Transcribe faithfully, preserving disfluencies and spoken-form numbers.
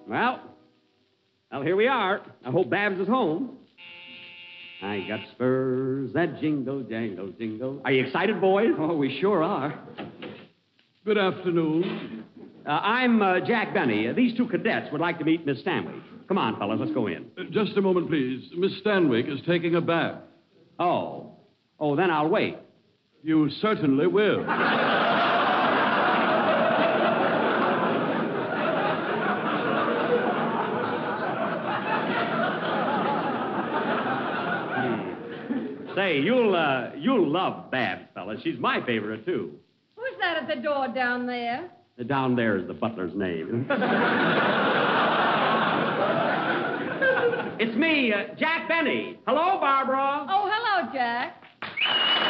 Well, well, here we are. I hope Babs is home. I got spurs that jingle, jangle, jingle. Are you excited, boys? Oh, we sure are. Good afternoon. Uh, I'm uh, Jack Benny. Uh, these two cadets would like to meet Miss Stanwyck. Come on, fellas, let's go in. Uh, just a moment, please. Miss Stanwyck is taking a bath. Oh. Oh, then I'll wait. You certainly will. Say, you'll, uh, you'll love Babs, fellas. She's my favorite, too. Who's that at the door down there? Down there is the butler's name. It's me, uh, Jack Benny. Hello, Barbara. Oh, hello, Jack.